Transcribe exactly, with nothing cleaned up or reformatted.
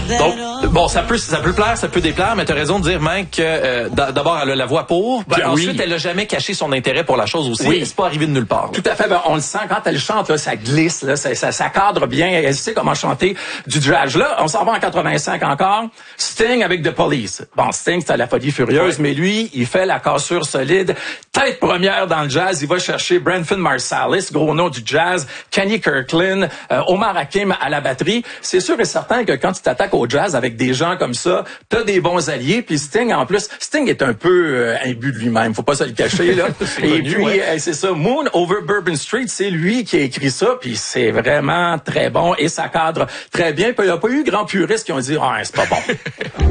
Donc, bon, ça peut, ça peut plaire, ça peut déplaire, mais t'as raison de dire, Mike, que euh, d'abord, elle a la voix pour, puis ben, ensuite, oui. elle a jamais caché son intérêt pour la chose aussi. Oui. C'est pas arrivé de nulle part. Là. Tout à fait. Ben, on le sent quand elle chante, là, ça glisse, là, ça, ça, ça cadre bien. Elle sait comment chanter du jazz. Là, on s'en va en quatre-vingt-cinq encore. Sting avec The Police. Bon, Sting, c'est à la folie furieuse, oui. mais lui, il fait la cassure solide. Tête première dans le jazz, il va chercher Branford Marsalis, gros nom du jazz, Kenny Kirkland, euh, Omar Hakim à la batterie. C'est sûr et certain que quand tu t'attaques au jazz avec des gens comme ça, t'as des bons alliés. Puis Sting, en plus, Sting est un peu euh, imbu de lui-même, faut pas se le cacher là. Et connu, puis ouais. euh, c'est ça, Moon Over Bourbon Street, c'est lui qui a écrit ça. Puis c'est vraiment très bon et ça cadre très bien. Puis il n'y a pas eu grand puriste qui ont dit ah c'est pas bon.